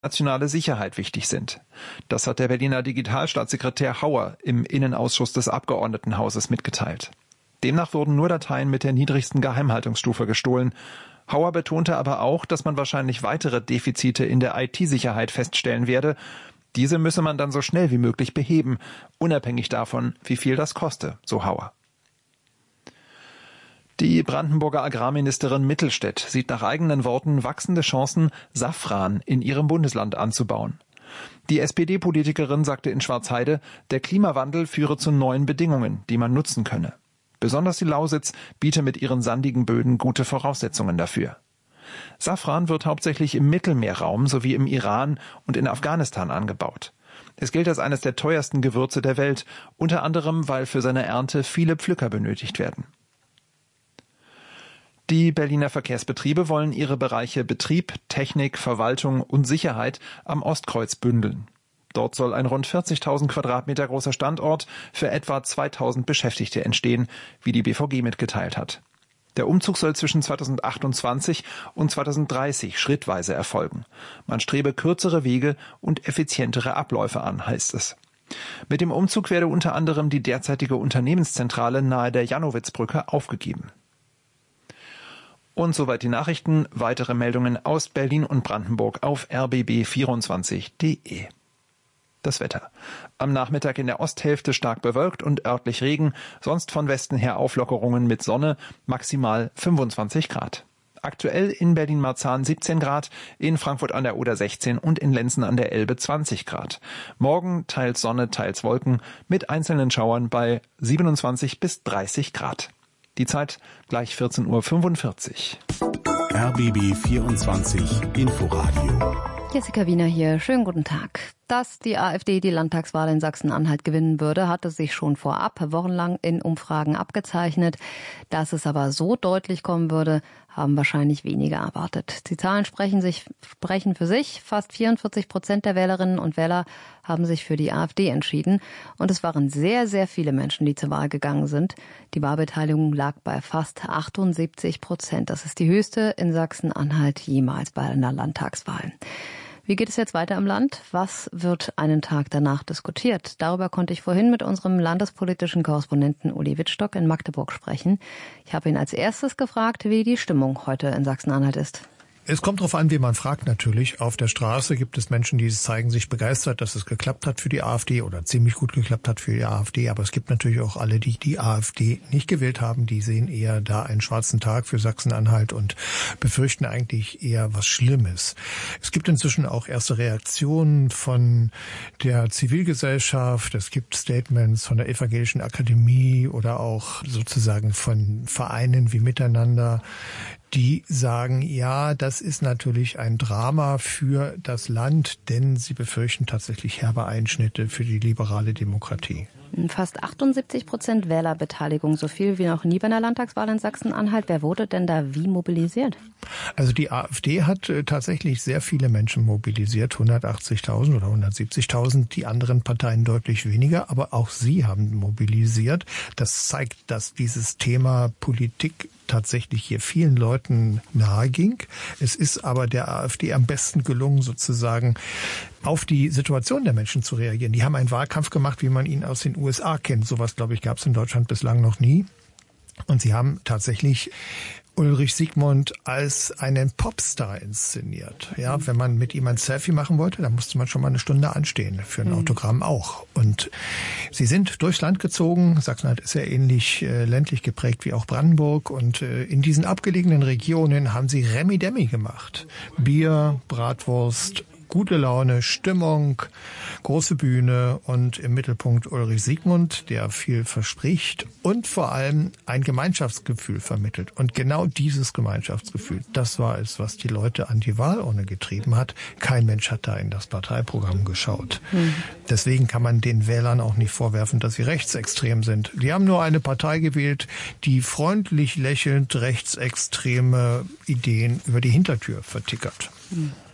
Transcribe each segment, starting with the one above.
nationale Sicherheit wichtig sind. Das hat der Berliner Digitalstaatssekretär Hauer im Innenausschuss des Abgeordnetenhauses mitgeteilt. Demnach wurden nur Dateien mit der niedrigsten Geheimhaltungsstufe gestohlen. Hauer betonte aber auch, dass man wahrscheinlich weitere Defizite in der IT-Sicherheit feststellen werde. Diese müsse man dann so schnell wie möglich beheben, unabhängig davon, wie viel das koste, so Hauer. Die Brandenburger Agrarministerin Mittelstädt sieht nach eigenen Worten wachsende Chancen, Safran in ihrem Bundesland anzubauen. Die SPD-Politikerin sagte in Schwarzheide, der Klimawandel führe zu neuen Bedingungen, die man nutzen könne. Besonders die Lausitz biete mit ihren sandigen Böden gute Voraussetzungen dafür. Safran wird hauptsächlich im Mittelmeerraum sowie im Iran und in Afghanistan angebaut. Es gilt als eines der teuersten Gewürze der Welt, unter anderem, weil für seine Ernte viele Pflücker benötigt werden. Die Berliner Verkehrsbetriebe wollen ihre Bereiche Betrieb, Technik, Verwaltung und Sicherheit am Ostkreuz bündeln. Dort soll ein rund 40.000 Quadratmeter großer Standort für etwa 2.000 Beschäftigte entstehen, wie die BVG mitgeteilt hat. Der Umzug soll zwischen 2028 und 2030 schrittweise erfolgen. Man strebe kürzere Wege und effizientere Abläufe an, heißt es. Mit dem Umzug werde unter anderem die derzeitige Unternehmenszentrale nahe der Jannowitzbrücke aufgegeben. Und soweit die Nachrichten. Weitere Meldungen aus Berlin und Brandenburg auf rbb24.de. Das Wetter. Am Nachmittag in der Osthälfte stark bewölkt und örtlich Regen, sonst von Westen her Auflockerungen mit Sonne, maximal 25 Grad. Aktuell in Berlin-Marzahn 17 Grad, in Frankfurt an der Oder 16 und in Lenzen an der Elbe 20 Grad. Morgen teils Sonne, teils Wolken mit einzelnen Schauern bei 27 bis 30 Grad. Die Zeit gleich 14.45 Uhr. RBB 24 Inforadio. Jessica Wiener hier. Schönen guten Tag. Dass die AfD die Landtagswahl in Sachsen-Anhalt gewinnen würde, hatte sich schon vorab wochenlang in Umfragen abgezeichnet. Dass es aber so deutlich kommen würde, haben wahrscheinlich wenige erwartet. Die Zahlen sprechen für sich. Fast 44% der Wählerinnen und Wähler haben sich für die AfD entschieden. Und es waren sehr, sehr viele Menschen, die zur Wahl gegangen sind. Die Wahlbeteiligung lag bei fast 78%. Das ist die höchste in Sachsen-Anhalt jemals bei einer Landtagswahl. Wie geht es jetzt weiter im Land? Was wird einen Tag danach diskutiert? Darüber konnte ich vorhin mit unserem landespolitischen Korrespondenten Uli Wittstock in Magdeburg sprechen. Ich habe ihn als erstes gefragt, wie die Stimmung heute in Sachsen-Anhalt ist. Es kommt darauf an, wen man fragt natürlich. Auf der Straße gibt es Menschen, die zeigen sich begeistert, dass es geklappt hat für die AfD oder ziemlich gut geklappt hat für die AfD. Aber es gibt natürlich auch alle, die die AfD nicht gewählt haben. Die sehen eher da einen schwarzen Tag für Sachsen-Anhalt und befürchten eigentlich eher was Schlimmes. Es gibt inzwischen auch erste Reaktionen von der Zivilgesellschaft. Es gibt Statements von der Evangelischen Akademie oder auch sozusagen von Vereinen wie Miteinander, die sagen, ja, das ist natürlich ein Drama für das Land, denn sie befürchten tatsächlich herbe Einschnitte für die liberale Demokratie. Fast 78% Wählerbeteiligung, so viel wie noch nie bei einer Landtagswahl in Sachsen-Anhalt. Wer wurde denn da wie mobilisiert? Also die AfD hat tatsächlich sehr viele Menschen mobilisiert, 180.000 oder 170.000, die anderen Parteien deutlich weniger, aber auch sie haben mobilisiert. Das zeigt, dass dieses Thema Politik tatsächlich hier vielen Leuten nahe ging. Es ist aber der AfD am besten gelungen, sozusagen auf die Situation der Menschen zu reagieren. Die haben einen Wahlkampf gemacht, wie man ihn aus den USA kennt. Sowas, glaube ich, gab es in Deutschland bislang noch nie. Und sie haben tatsächlich Ulrich Siegmund als einen Popstar inszeniert. Ja, wenn man mit ihm ein Selfie machen wollte, dann musste man schon mal eine Stunde anstehen, für ein Autogramm auch. Und sie sind durchs Land gezogen. Sachsen-Anhalt ist ja ähnlich ländlich geprägt wie auch Brandenburg. Und in diesen abgelegenen Regionen haben sie Remi-Demi gemacht. Bier, Bratwurst, gute Laune, Stimmung, große Bühne und im Mittelpunkt Ulrich Siegmund, der viel verspricht und vor allem ein Gemeinschaftsgefühl vermittelt. Und genau dieses Gemeinschaftsgefühl, das war es, was die Leute an die Wahlurne getrieben hat. Kein Mensch hat da in das Parteiprogramm geschaut. Deswegen kann man den Wählern auch nicht vorwerfen, dass sie rechtsextrem sind. Die haben nur eine Partei gewählt, die freundlich lächelnd rechtsextreme Ideen über die Hintertür vertickert.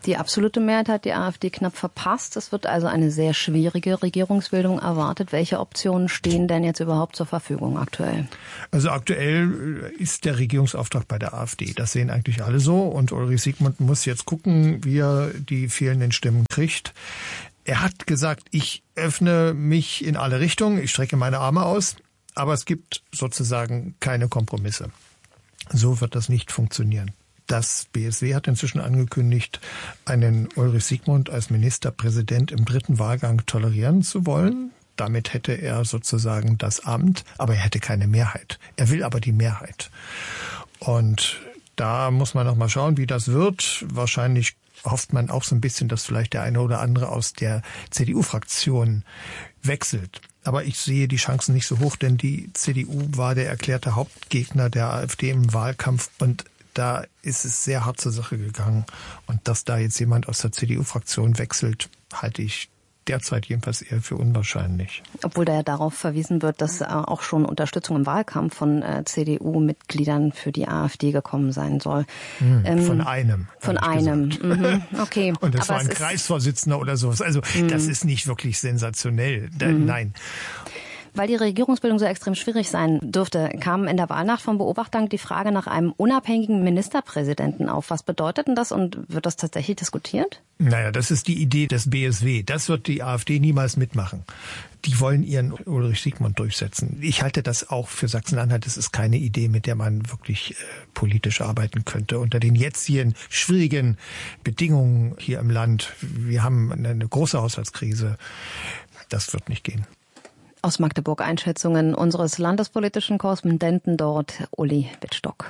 Die absolute Mehrheit hat die AfD knapp verpasst. Es wird also eine sehr schwierige Regierungsbildung erwartet. Welche Optionen stehen denn jetzt überhaupt zur Verfügung aktuell? Also aktuell ist der Regierungsauftrag bei der AfD. Das sehen eigentlich alle so. Und Ulrich Siegmund muss jetzt gucken, wie er die fehlenden Stimmen kriegt. Er hat gesagt, ich öffne mich in alle Richtungen, ich strecke meine Arme aus, aber es gibt sozusagen keine Kompromisse. So wird das nicht funktionieren. Das BSW hat inzwischen angekündigt, einen Ulrich Siegmund als Ministerpräsident im 3. Wahlgang tolerieren zu wollen. Damit hätte er sozusagen das Amt, aber er hätte keine Mehrheit. Er will aber die Mehrheit. Und da muss man noch mal schauen, wie das wird. Wahrscheinlich hofft man auch so ein bisschen, dass vielleicht der eine oder andere aus der CDU-Fraktion wechselt. Aber ich sehe die Chancen nicht so hoch, denn die CDU war der erklärte Hauptgegner der AfD im Wahlkampf und da ist es sehr hart zur Sache gegangen. Und dass da jetzt jemand aus der CDU-Fraktion wechselt, halte ich derzeit jedenfalls eher für unwahrscheinlich. Obwohl da ja darauf verwiesen wird, dass auch schon Unterstützung im Wahlkampf von CDU-Mitgliedern für die AfD gekommen sein soll. Von einem. Von einem. Okay. Und das war ein Kreisvorsitzender oder sowas. Also das ist nicht wirklich sensationell. Nein. Weil die Regierungsbildung so extrem schwierig sein dürfte, kam in der Wahlnacht von Beobachtern die Frage nach einem unabhängigen Ministerpräsidenten auf. Was bedeutet denn das und wird das tatsächlich diskutiert? Naja, das ist die Idee des BSW. Das wird die AfD niemals mitmachen. Die wollen ihren Ulrich Siegmund durchsetzen. Ich halte das auch für Sachsen-Anhalt. Das ist keine Idee, mit der man wirklich politisch arbeiten könnte. Unter den jetzigen schwierigen Bedingungen hier im Land. Wir haben eine große Haushaltskrise. Das wird nicht gehen. Aus Magdeburg Einschätzungen unseres landespolitischen Korrespondenten dort, Uli Wittstock.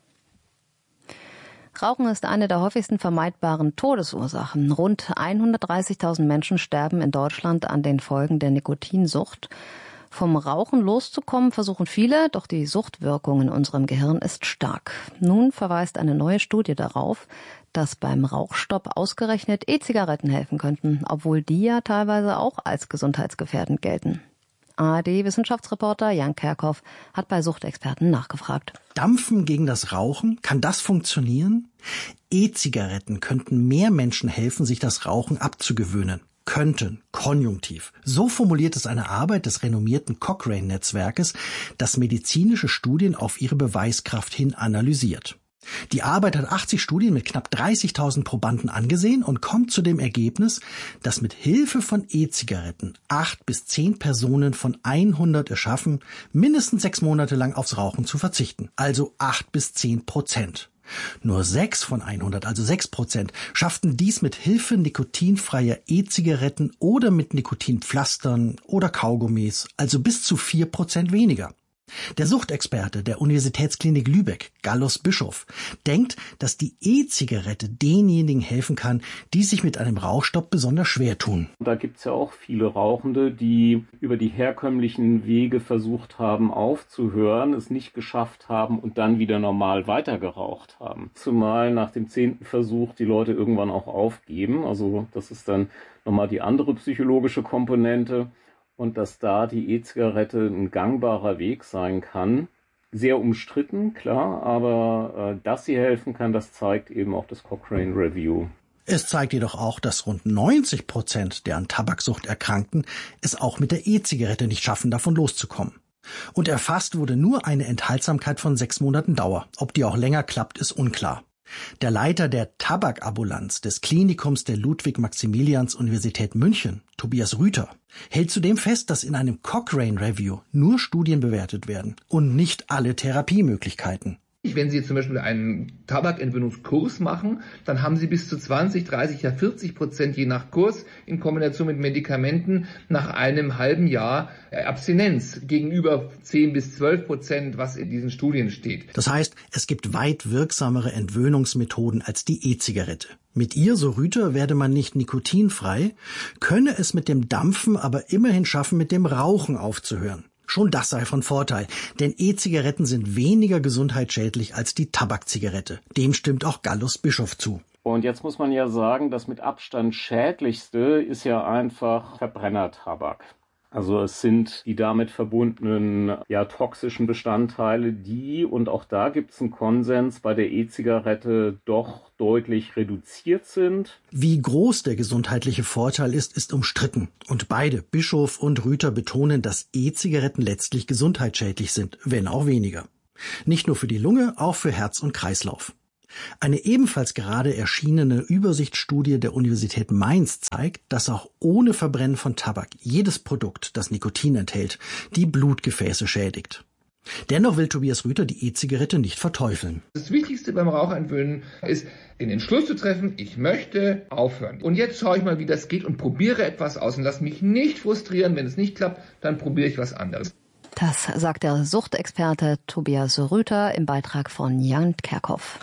Rauchen ist eine der häufigsten vermeidbaren Todesursachen. Rund 130.000 Menschen sterben in Deutschland an den Folgen der Nikotinsucht. Vom Rauchen loszukommen versuchen viele, doch die Suchtwirkung in unserem Gehirn ist stark. Nun verweist eine neue Studie darauf, dass beim Rauchstopp ausgerechnet E-Zigaretten helfen könnten, obwohl die ja teilweise auch als gesundheitsgefährdend gelten. ARD-Wissenschaftsreporter Jan Kerkhoff hat bei Suchtexperten nachgefragt. Dampfen gegen das Rauchen? Kann das funktionieren? E-Zigaretten könnten mehr Menschen helfen, sich das Rauchen abzugewöhnen. Könnten, Konjunktiv. So formuliert es eine Arbeit des renommierten Cochrane-Netzwerkes, das medizinische Studien auf ihre Beweiskraft hin analysiert. Die Arbeit hat 80 Studien mit knapp 30.000 Probanden angesehen und kommt zu dem Ergebnis, dass mit Hilfe von E-Zigaretten 8 bis 10 Personen von 100 es schaffen, mindestens 6 Monate lang aufs Rauchen zu verzichten. Also 8 bis 10%. Nur 6 von 100, also 6%, schafften dies mit Hilfe nikotinfreier E-Zigaretten oder mit Nikotinpflastern oder Kaugummis, also bis zu 4% weniger. Der Suchtexperte der Universitätsklinik Lübeck, Gallus Bischof, denkt, dass die E-Zigarette denjenigen helfen kann, die sich mit einem Rauchstopp besonders schwer tun. Da gibt es ja auch viele Rauchende, die über die herkömmlichen Wege versucht haben aufzuhören, es nicht geschafft haben und dann wieder normal weitergeraucht haben. Zumal nach dem 10. Versuch die Leute irgendwann auch aufgeben. Also das ist dann nochmal die andere psychologische Komponente. Und dass da die E-Zigarette ein gangbarer Weg sein kann. Sehr umstritten, klar, aber dass sie helfen kann, das zeigt eben auch das Cochrane Review. Es zeigt jedoch auch, dass rund 90% der an Tabaksucht Erkrankten es auch mit der E-Zigarette nicht schaffen, davon loszukommen. Und erfasst wurde nur eine Enthaltsamkeit von 6 Monaten Dauer. Ob die auch länger klappt, ist unklar. Der Leiter der Tabakabulanz des Klinikums der Ludwig-Maximilians-Universität München, Tobias Rüther, hält zudem fest, dass in einem Cochrane Review nur Studien bewertet werden und nicht alle Therapiemöglichkeiten. Wenn Sie jetzt zum Beispiel einen Tabakentwöhnungskurs machen, dann haben Sie bis zu 20, 30, ja 40% je nach Kurs in Kombination mit Medikamenten nach einem halben Jahr Abstinenz gegenüber 10 bis 12%, was in diesen Studien steht. Das heißt, es gibt weit wirksamere Entwöhnungsmethoden als die E-Zigarette. Mit ihr, so Rüther, werde man nicht nikotinfrei, könne es mit dem Dampfen aber immerhin schaffen, mit dem Rauchen aufzuhören. Schon das sei von Vorteil, denn E-Zigaretten sind weniger gesundheitsschädlich als die Tabakzigarette. Dem stimmt auch Gallus Bischof zu. Und jetzt muss man ja sagen, das mit Abstand schädlichste ist ja einfach Verbrennertabak. Also es sind die damit verbundenen toxischen Bestandteile, die, und auch da gibt es einen Konsens, bei der E-Zigarette doch deutlich reduziert sind. Wie groß der gesundheitliche Vorteil ist umstritten. Und beide, Bischof und Rüther, betonen, dass E-Zigaretten letztlich gesundheitsschädlich sind, wenn auch weniger. Nicht nur für die Lunge, auch für Herz und Kreislauf. Eine ebenfalls gerade erschienene Übersichtsstudie der Universität Mainz zeigt, dass auch ohne Verbrennen von Tabak jedes Produkt, das Nikotin enthält, die Blutgefäße schädigt. Dennoch will Tobias Rüther die E-Zigarette nicht verteufeln. Das Wichtigste beim Rauchentwöhnen ist, den Entschluss zu treffen, ich möchte aufhören. Und jetzt schaue ich mal, wie das geht und probiere etwas aus und lass mich nicht frustrieren. Wenn es nicht klappt, dann probiere ich was anderes. Das sagt der Suchtexperte Tobias Rüther im Beitrag von Jan Kerkhoff.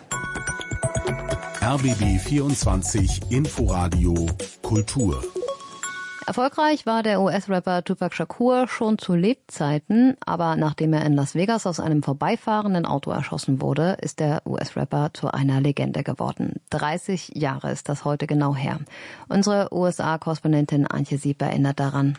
RBB 24 Inforadio Kultur. Erfolgreich war der US-Rapper Tupac Shakur schon zu Lebzeiten, aber nachdem er in Las Vegas aus einem vorbeifahrenden Auto erschossen wurde, ist der US-Rapper zu einer Legende geworden. 30 Jahre ist das heute genau her. Unsere USA-Korrespondentin Antje Sieb erinnert daran.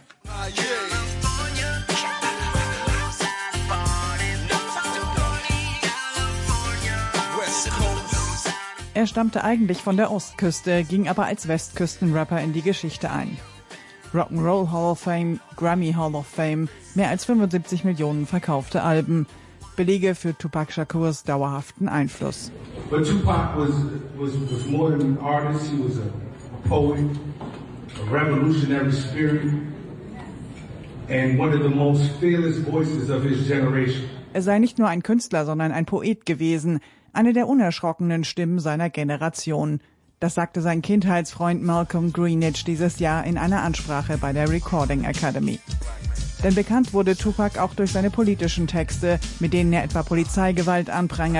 Er stammte eigentlich von der Ostküste, ging aber als Westküstenrapper in die Geschichte ein. Rock'n'Roll Hall of Fame, Grammy Hall of Fame, mehr als 75 Millionen verkaufte Alben. Belege für Tupac Shakurs dauerhaften Einfluss. But Tupac was more than an artist. He was a poet, a revolutionary spirit, and one of the most fearless voices of his generation. Er sei nicht nur ein Künstler, sondern ein Poet gewesen, eine der unerschrockenen Stimmen seiner Generation. Das sagte sein Kindheitsfreund Malcolm Greenidge dieses Jahr in einer Ansprache bei der Recording Academy. Denn bekannt wurde Tupac auch durch seine politischen Texte, mit denen er etwa Polizeigewalt anprangert.